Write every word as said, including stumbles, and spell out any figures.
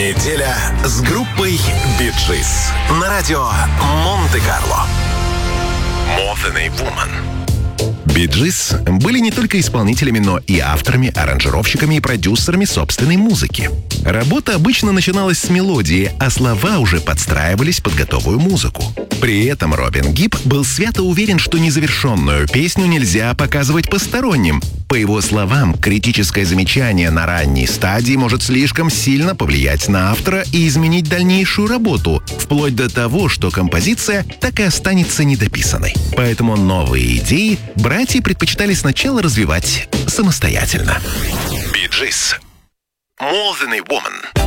Неделя с группой Bee-Gees на радио Монте-Карло. More Than a Woman. Bee-Gees были не только исполнителями, но и авторами, аранжировщиками и продюсерами собственной музыки. Работа обычно начиналась с мелодии, а слова уже подстраивались под готовую музыку. При этом Робин Гибб был свято уверен, что незавершенную песню нельзя показывать посторонним. По его словам, критическое замечание на ранней стадии может слишком сильно повлиять на автора и изменить дальнейшую работу, вплоть до того, что композиция так и останется недописанной. Поэтому новые идеи братья предпочитали сначала развивать самостоятельно. Bee-Gees. More Than a Woman.